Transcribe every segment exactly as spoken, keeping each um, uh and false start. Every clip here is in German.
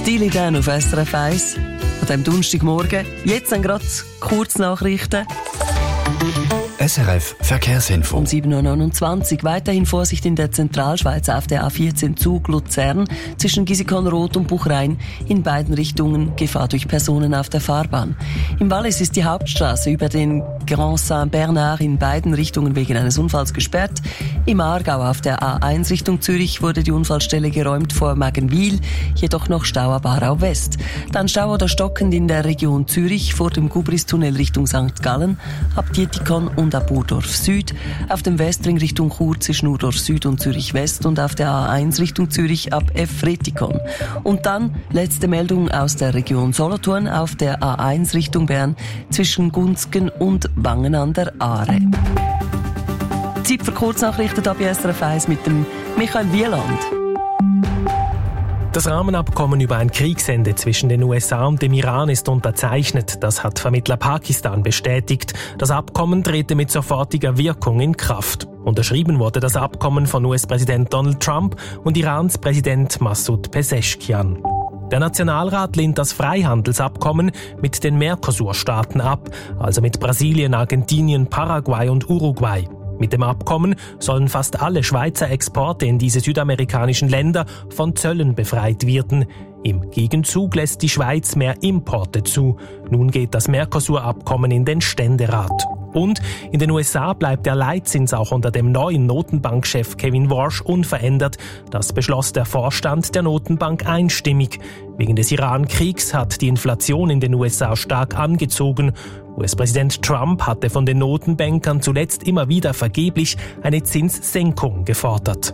Steely Dan auf S R F eins. An diesem Donnerstagmorgen. Jetzt dann gerade Kurznachrichten. S R F Verkehrsinfo. Um sieben Uhr neunundzwanzig. Weiterhin Vorsicht in der Zentralschweiz auf der A vierzehn Zug Luzern zwischen Gisicon-Roth und Buchrein. In beiden Richtungen Gefahr durch Personen auf der Fahrbahn. Im Wallis ist die Hauptstraße über den Grand Saint-Bernard in beiden Richtungen wegen eines Unfalls gesperrt. Im Aargau auf der A eins Richtung Zürich wurde die Unfallstelle geräumt vor Magenwil, jedoch noch Stau ab Aarau West. Dann Stau oder stockend in der Region Zürich vor dem Gubristunnel Richtung Sankt Gallen, ab Dietikon und ab Urdorf Süd. Auf dem Westring Richtung Chur zwischen Urdorf Süd und Zürich West und auf der A eins Richtung Zürich ab Efretikon. Und dann letzte Meldung aus der Region Solothurn auf der A eins Richtung Bern zwischen Gunzgen und Wangen an der Aare. Zeit für Kurznachrichten bei S R F eins mit dem Michael Wieland. Das Rahmenabkommen über ein Kriegsende zwischen den U S A und dem Iran ist unterzeichnet. Das hat Vermittler Pakistan bestätigt. Das Abkommen trete mit sofortiger Wirkung in Kraft. Unterschrieben wurde das Abkommen von U S-Präsident Donald Trump und Irans Präsident Massoud Pezeshkian. Der Nationalrat lehnt das Freihandelsabkommen mit den Mercosur-Staaten ab, also mit Brasilien, Argentinien, Paraguay und Uruguay. Mit dem Abkommen sollen fast alle Schweizer Exporte in diese südamerikanischen Länder von Zöllen befreit werden. Im Gegenzug lässt die Schweiz mehr Importe zu. Nun geht das Mercosur-Abkommen in den Ständerat. Und in den U S A bleibt der Leitzins auch unter dem neuen Notenbankchef Kevin Warsh unverändert. Das beschloss der Vorstand der Notenbank einstimmig. Wegen des Iran-Kriegs hat die Inflation in den U S A stark angezogen. U S-Präsident Trump hatte von den Notenbankern zuletzt immer wieder vergeblich eine Zinssenkung gefordert.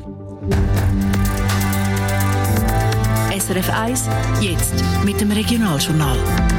S R F eins, jetzt mit dem Regionaljournal.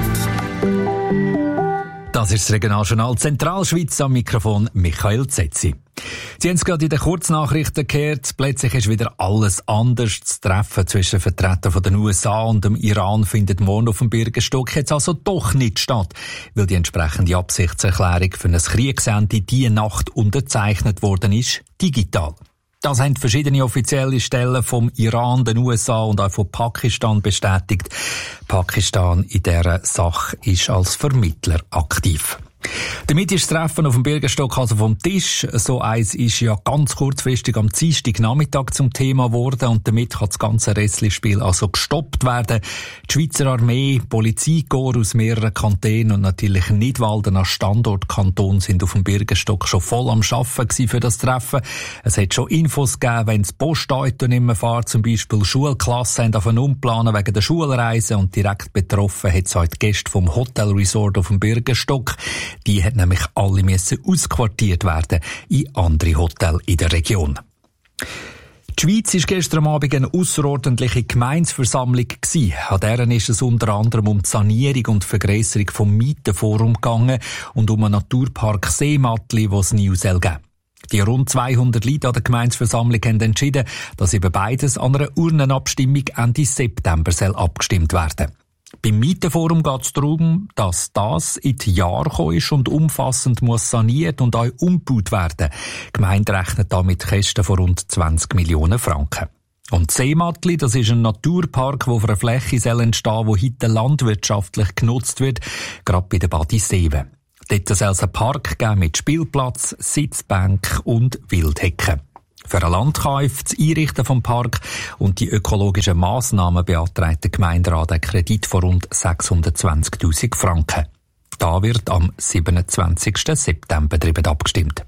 Das ist das Regionaljournal Zentralschweiz, am Mikrofon Michael Zetzi. Sie haben es gerade in den Kurznachrichten gehört, plötzlich ist wieder alles anders. Das Treffen zwischen Vertretern von den U S A und dem Iran findet morgen auf dem Birkenstock jetzt also doch nicht statt, weil die entsprechende Absichtserklärung für ein Kriegsende diese Nacht unterzeichnet worden ist, digital. Das haben verschiedene offizielle Stellen vom Iran, den U S A und auch von Pakistan bestätigt. Pakistan in dieser Sache ist als Vermittler aktiv. Damit ist das Treffen auf dem Birkenstock also vom Tisch. So eins ist ja ganz kurzfristig am Dienstagnachmittag zum Thema geworden und damit kann das ganze Wrestling-Spiel also gestoppt werden. Die Schweizer Armee, Polizeikorps aus mehreren Kantonen und natürlich Nidwalden als Standortkanton sind auf dem Birkenstock schon voll am Arbeiten für das Treffen. Es hat schon Infos gegeben, wenn das Postauto nicht mehr fährt, zum Beispiel Schulklassen haben davon umplanen wegen der Schulreise und direkt betroffen hat es heute Gäste vom Hotel Resort auf dem Birkenstock. Die hat nämlich alle müssen ausquartiert werden in andere Hotels in der Region. Die Schweiz war gestern Abend eine ausserordentliche Gemeindeversammlung gewesen. An deren ist es unter anderem um die Sanierung und Vergrösserung vom Mietenforum gegangen und um einen Naturpark Seemattli, den es nie geben soll. Die rund zweihundert Leute an der Gemeindeversammlung haben entschieden, dass eben beides an einer Urnenabstimmung Ende September soll abgestimmt werden. Beim Mietenforum geht es darum, dass das in die Jahre gekommen ist und umfassend muss saniert und auch umgebaut werden. Die Gemeinde rechnet damit Kosten von rund zwanzig Millionen Franken. Und Seemattli, das ist ein Naturpark, der auf einer Fläche soll entstehen, die heute landwirtschaftlich genutzt wird, gerade bei der Badiseewe. Dort soll es einen Park geben mit Spielplatz, Sitzbank und Wildhecken. Für einen Landkauf, das Einrichten vom Park und die ökologischen Massnahmen beantragt der Gemeinderat einen Kredit von rund sechshundertzwanzigtausend Franken. Da wird am siebenundzwanzigsten September darüber abgestimmt.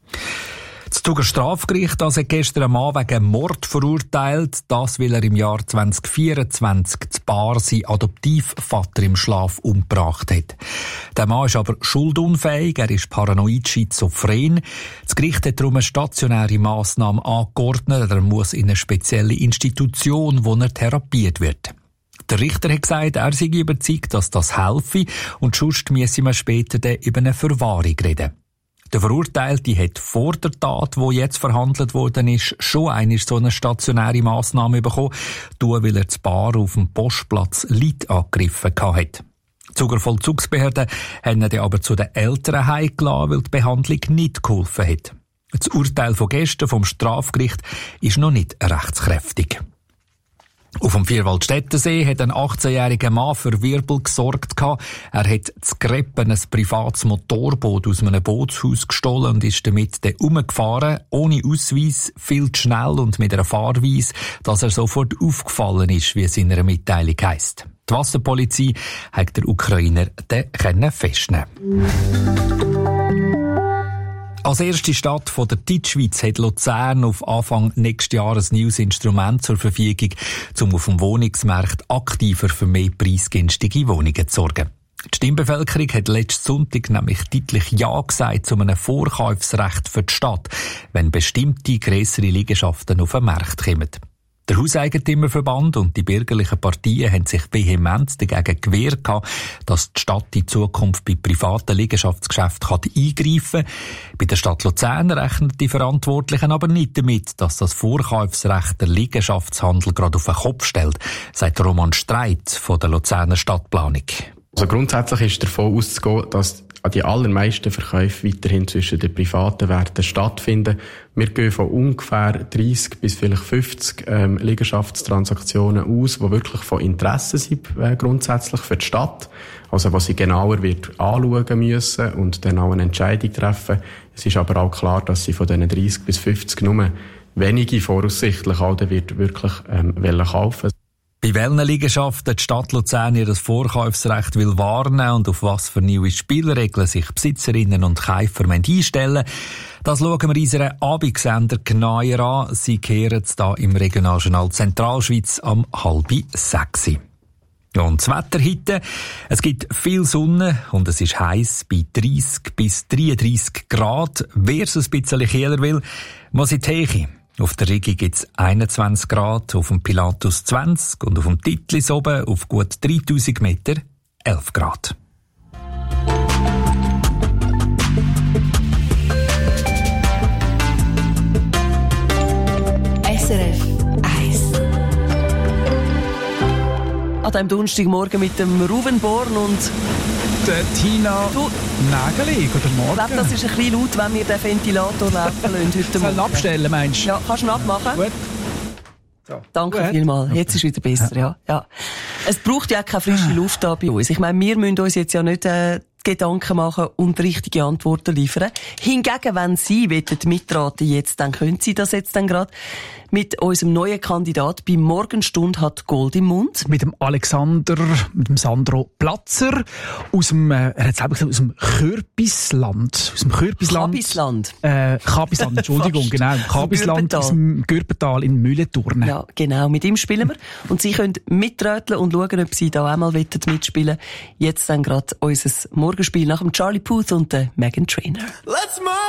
Das Thuger Strafgericht also hat gestern einen Mann wegen Mord verurteilt. Das, weil er im Jahr zweitausendvierundzwanzig das Paar seinen Adoptivvater im Schlaf umgebracht hat. Der Mann ist aber schuldunfähig, er ist paranoid schizophren. Das Gericht hat darum eine stationäre Massnahme angeordnet. Er muss in eine spezielle Institution, wo er therapiert wird. Der Richter hat gesagt, er sei überzeugt, dass das helfe und sonst müsse man später über eine Verwahrung reden. Der Verurteilte hat vor der Tat, die jetzt verhandelt worden ist, schon einmal so eine stationäre Massnahme bekommen, weil er das Paar auf dem Postplatz Leute angegriffen hatte. Die Zuger Vollzugsbehörden haben ihn aber zu den Eltern heimgelassen, weil die Behandlung nicht geholfen hat. Das Urteil von gestern vom Strafgericht ist noch nicht rechtskräftig. Auf Auf dem Vierwaldstättensee hat ein achtzehnjähriger Mann für Wirbel gesorgt. Er hat zu Greppen ein privates Motorboot aus einem Bootshaus gestohlen und ist damit dann umgefahren, ohne Ausweis, viel zu schnell und mit einer Fahrweise, dass er sofort aufgefallen ist, wie es in einer Mitteilung heisst. Die Wasserpolizei hat der Ukrainer dann festnehmen können. Als erste Stadt von der Deutschschweiz hat Luzern auf Anfang nächstes Jahr ein neues Instrument zur Verfügung, um auf dem Wohnungsmarkt aktiver für mehr preisgünstige Wohnungen zu sorgen. Die Stimmbevölkerung hat letzten Sonntag nämlich deutlich Ja gesagt zu einem Vorkaufsrecht für die Stadt, wenn bestimmte grössere Liegenschaften auf den Markt kommen. Der Hauseigentümerverband und die bürgerlichen Partien haben sich vehement dagegen gewehrt, dass die Stadt in Zukunft bei privaten Liegenschaftsgeschäften eingreifen kann. Bei der Stadt Luzern rechnen die Verantwortlichen aber nicht damit, dass das Vorkaufsrecht der Liegenschaftshandel gerade auf den Kopf stellt, sagt Roman Streit von der Luzerner Stadtplanung. Also grundsätzlich ist davon auszugehen, dass die allermeisten Verkäufe weiterhin zwischen den privaten Werten stattfinden. Wir gehen von ungefähr dreissig bis vielleicht fünfzig ähm, Liegenschaftstransaktionen aus, die wirklich von Interesse sind, äh, grundsätzlich für die Stadt. Also was sie genauer wird anschauen müssen und dann auch eine Entscheidung treffen. Es ist aber auch klar, dass sie von diesen dreissig bis fünfzig nur wenige voraussichtlich auch wird wirklich ähm, kaufen. Bei welchen Liegenschaften die Stadt Luzern ihr das Vorkaufsrecht will warnen und auf was für neue Spielregeln sich Besitzerinnen und Käufer einstellen, das schauen wir unseren Abendsender genauer an. Sie kehren da im Regionaljournal Zentralschweiz am halb sechs. Und das Wetter heute, es gibt viel Sonne und es ist heiß bei dreissig bis dreiunddreissig Grad. Wer es ein bisschen kühler will, muss in die Höhe. Auf der Rigi gibt es einundzwanzig Grad, auf dem Pilatus zwanzig und auf dem Titlis oben auf gut dreitausend Meter elf Grad. S R F eins. An diesem Donnerstagmorgen mit dem Ruben Born und der Tina du, Nägeli. Guten Morgen. Ich glaube, das ist ein bisschen laut, wenn wir den Ventilator laufen lassen heute Morgen. Soll abstellen, meinst du? Ja, kannst du ihn abmachen? Gut. So. Danke Gut. vielmals. Jetzt ist es wieder besser, ja. ja. Es braucht ja auch keine frische Luft da bei uns. Ich meine, wir müssen uns jetzt ja nicht äh, Gedanken machen und richtige Antworten liefern. Hingegen, wenn Sie mitraten jetzt, dann können Sie das jetzt dann gerade mit unserem neuen Kandidat bei Morgenstund hat Gold im Mund. Mit dem Alexander, mit dem Sandro Platzer aus dem, äh, er hat selber gesagt, aus dem Kürbisland. Aus dem Kürbisland. Kabisland. Äh, Kabisland, Entschuldigung, genau. Kabisland aus dem Gürbental in Mühlenturnen. Ja, genau. Mit ihm spielen wir. Und Sie können mitröteln und schauen, ob Sie da auch mal mitspielen wollen. Jetzt dann gerade unser Morgenspiel nach dem Charlie Puth und der Meghan Trainor. Let's move!